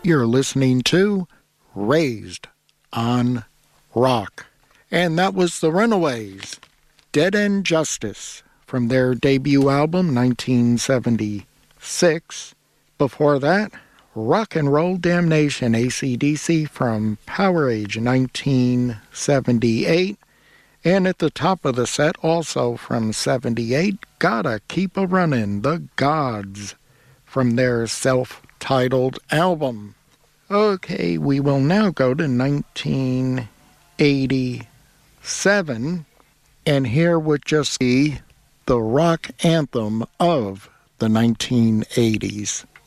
You're listening to Raised on Rock. And that was the Runaways, Dead End Justice, from their debut album, 1976. Before that, Rock and Roll Damnation, AC/DC, from Powerage, 1978. And at the top of the set, also from 78, Gotta Keep a Runnin', The Gods, from their self-titled album. Okay, we will now go to 1987, and here would just be the rock anthem of the 1980s.